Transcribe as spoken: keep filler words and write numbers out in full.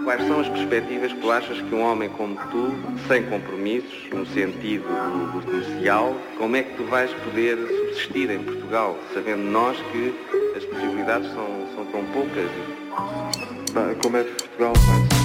Quais são as perspectivas que tu achas que um homem como tu, sem compromissos, no sentido do, do comercial, como é que tu vais poder subsistir em Portugal, sabendo nós que as possibilidades são, são tão poucas? Como é que Portugal vai